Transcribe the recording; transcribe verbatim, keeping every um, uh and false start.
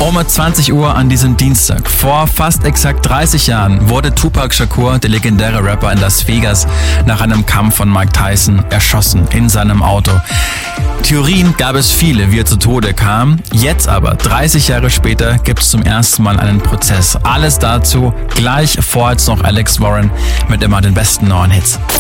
Um zwanzig Uhr an diesem Dienstag, vor fast exakt dreißig Jahren, wurde Tupac Shakur, der legendäre Rapper in Las Vegas, nach einem Kampf von Mike Tyson erschossen in seinem Auto. Theorien gab es viele, wie er zu Tode kam. Jetzt aber, dreißig Jahre später, gibt es zum ersten Mal einen Prozess. Alles dazu gleich, vorher jetzt noch Alex Warren mit immer den besten neuen Hits.